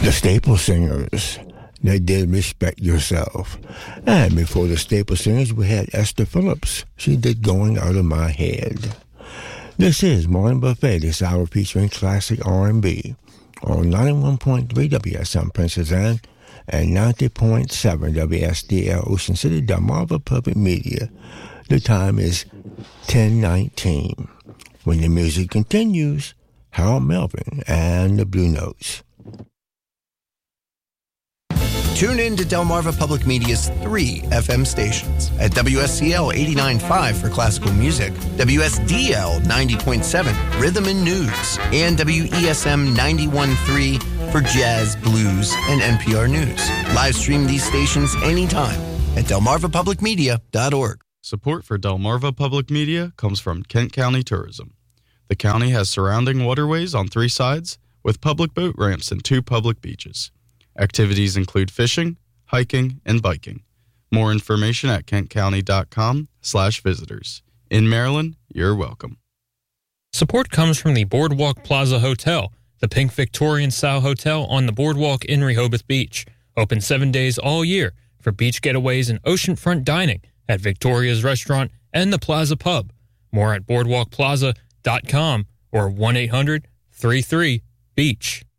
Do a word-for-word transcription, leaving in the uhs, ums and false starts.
The Staple Singers, they did Respect Yourself. And before the Staple Singers, we had Esther Phillips. She did Going Out of My Head. This is Morning Buffet, this hour featuring classic R and B on ninety-one point three W S M Princess Anne and ninety point seven W S D L Ocean City, Delmarva Public Media. The time is ten nineteen. When the music continues, Harold Melvin and the Blue Notes. Tune in to Delmarva Public Media's three F M stations at W S C L eighty-nine point five for classical music, W S D L ninety point seven Rhythm and News, and W E S M ninety-one point three for jazz, blues, and N P R News. Live stream these stations anytime at delmarva public media dot org. Support for Delmarva Public Media comes from Kent County Tourism. The county has surrounding waterways on three sides with public boat ramps and two public beaches. Activities include fishing, hiking, and biking. More information at kentcounty.com slash visitors. In Maryland, you're welcome. Support comes from the Boardwalk Plaza Hotel, the pink Victorian-style hotel on the Boardwalk in Rehoboth Beach. Open seven days all year for beach getaways and oceanfront dining at Victoria's Restaurant and the Plaza Pub. More at boardwalk plaza dot com or one eight hundred three three beach.